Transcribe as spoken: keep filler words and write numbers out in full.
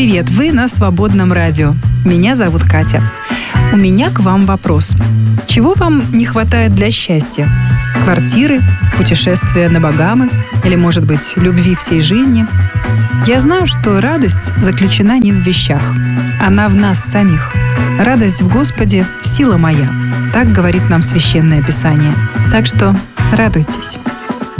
Привет, вы на Свободном радио. Меня зовут Катя. У меня к вам вопрос. Чего вам не хватает для счастья? Квартиры, путешествия на Багамы или, может быть, любви всей жизни? Я знаю, что радость заключена не в вещах. Она в нас самих. Радость в Господе – сила моя. Так говорит нам Священное Писание. Так что радуйтесь.